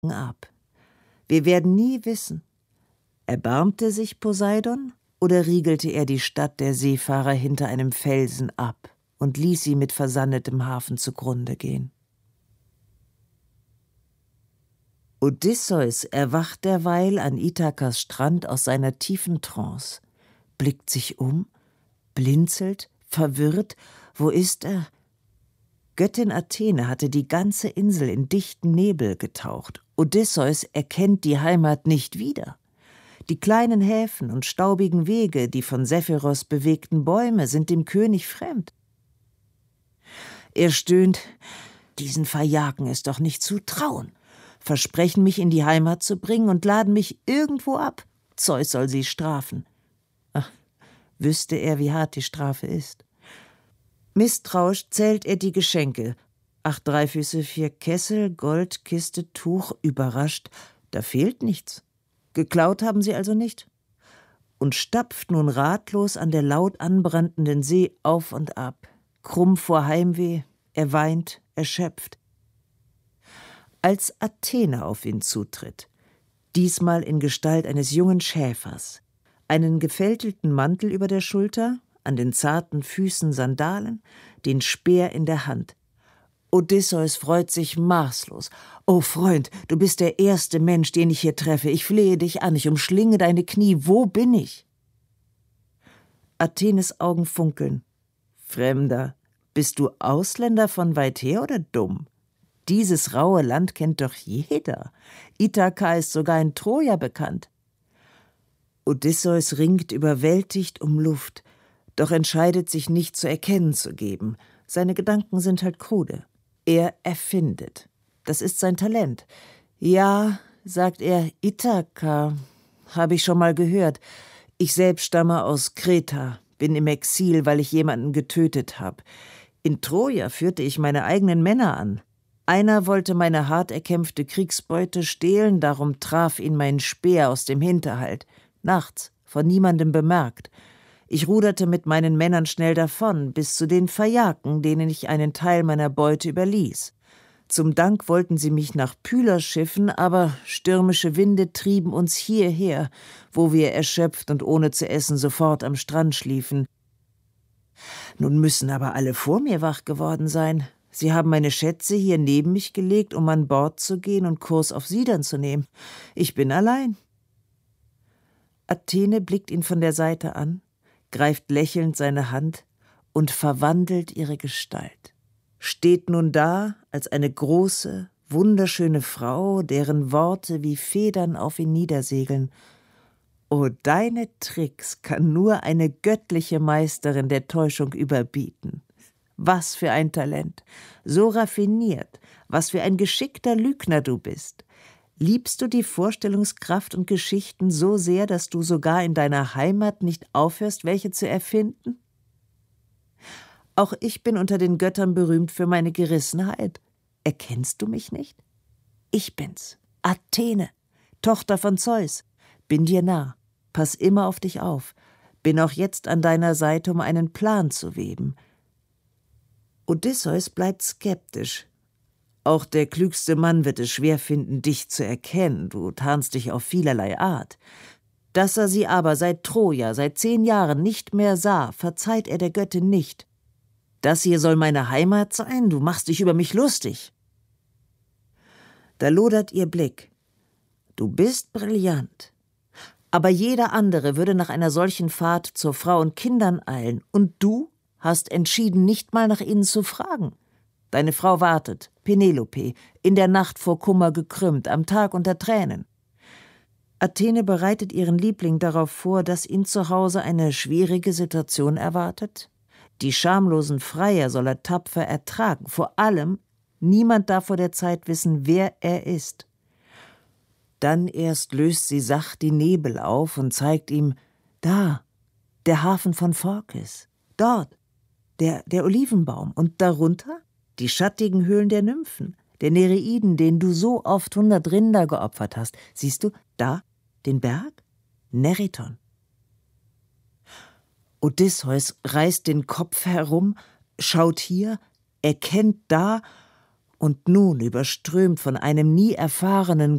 ab. Wir werden nie wissen, erbarmte sich Poseidon oder riegelte er die Stadt der Seefahrer hinter einem Felsen ab und ließ sie mit versandetem Hafen zugrunde gehen. Odysseus erwacht derweil an Ithakas Strand aus seiner tiefen Trance, blickt sich um, blinzelt, verwirrt. Wo ist er? Göttin Athene hatte die ganze Insel in dichten Nebel getaucht. Odysseus erkennt die Heimat nicht wieder. Die kleinen Häfen und staubigen Wege, die von Sephiros bewegten Bäume, sind dem König fremd. Er stöhnt: Diesen Phajaken ist doch nicht zu trauen. Versprechen, mich in die Heimat zu bringen und laden mich irgendwo ab. Zeus soll sie strafen. Ach, wüsste er, wie hart die Strafe ist. Misstrauisch zählt er die Geschenke. 8 Dreifüße, 4 Kessel, Gold, Kiste, Tuch, überrascht. Da fehlt nichts. Geklaut haben sie also nicht. Und stapft nun ratlos an der laut anbrandenden See auf und ab. Krumm vor Heimweh, er weint, erschöpft. Als Athene auf ihn zutritt, diesmal in Gestalt eines jungen Schäfers, einen gefältelten Mantel über der Schulter, an den zarten Füßen Sandalen, den Speer in der Hand. Odysseus freut sich maßlos. »O Freund, du bist der erste Mensch, den ich hier treffe. Ich flehe dich an, ich umschlinge deine Knie. Wo bin ich?« Athenes Augen funkeln. »Fremder, bist du Ausländer von weit her oder dumm? Dieses raue Land kennt doch jeder. Ithaka ist sogar in Troja bekannt.« Odysseus ringt überwältigt um Luft, doch entscheidet sich nicht zu erkennen zu geben. Seine Gedanken sind halt krude. Er erfindet. Das ist sein Talent. »Ja«, sagt er, »Ithaka habe ich schon mal gehört. Ich selbst stamme aus Kreta, bin im Exil, weil ich jemanden getötet habe. In Troja führte ich meine eigenen Männer an. Einer wollte meine hart erkämpfte Kriegsbeute stehlen, darum traf ihn mein Speer aus dem Hinterhalt. Nachts, von niemandem bemerkt. Ich ruderte mit meinen Männern schnell davon, bis zu den Phajaken, denen ich einen Teil meiner Beute überließ. Zum Dank wollten sie mich nach Pylos schiffen, aber stürmische Winde trieben uns hierher, wo wir erschöpft und ohne zu essen sofort am Strand schliefen. Nun müssen aber alle vor mir wach geworden sein. Sie haben meine Schätze hier neben mich gelegt, um an Bord zu gehen und Kurs auf Sidon zu nehmen. Ich bin allein.« Athene blickt ihn von der Seite an, greift lächelnd seine Hand und verwandelt ihre Gestalt. Steht nun da als eine große, wunderschöne Frau, deren Worte wie Federn auf ihn niedersegeln. »O, deine Tricks kann nur eine göttliche Meisterin der Täuschung überbieten. Was für ein Talent, so raffiniert, was für ein geschickter Lügner du bist. Liebst du die Vorstellungskraft und Geschichten so sehr, dass du sogar in deiner Heimat nicht aufhörst, welche zu erfinden? Auch ich bin unter den Göttern berühmt für meine Gerissenheit. Erkennst du mich nicht? Ich bin's, Athene, Tochter von Zeus, bin dir nah, pass immer auf dich auf, bin auch jetzt an deiner Seite, um einen Plan zu weben.« Odysseus bleibt skeptisch. Auch der klügste Mann wird es schwer finden, dich zu erkennen. Du tarnst dich auf vielerlei Art. Dass er sie aber seit Troja, seit 10 Jahren nicht mehr sah, verzeiht er der Göttin nicht. Das hier soll meine Heimat sein? Du machst dich über mich lustig. Da lodert ihr Blick. Du bist brillant. Aber jeder andere würde nach einer solchen Fahrt zur Frau und Kindern eilen. Und du hast entschieden, nicht mal nach ihnen zu fragen. Deine Frau wartet, Penelope, in der Nacht vor Kummer gekrümmt, am Tag unter Tränen. Athene bereitet ihren Liebling darauf vor, dass ihn zu Hause eine schwierige Situation erwartet. Die schamlosen Freier soll er tapfer ertragen. Vor allem, niemand darf vor der Zeit wissen, wer er ist. Dann erst löst sie sacht die Nebel auf und zeigt ihm, da, der Hafen von Phorkys, dort, der Olivenbaum und darunter die schattigen Höhlen der Nymphen, der Nereiden, denen du so oft 100 Rinder geopfert hast. Siehst du, da, den Berg? Neriton. Odysseus reißt den Kopf herum, schaut hier, erkennt da und nun, überströmt von einem nie erfahrenen